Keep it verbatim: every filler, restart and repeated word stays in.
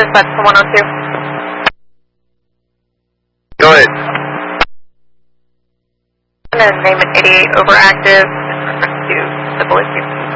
dispatch to one oh two. Go ahead. And then name an eighty-eight overactive in reference to civil issue.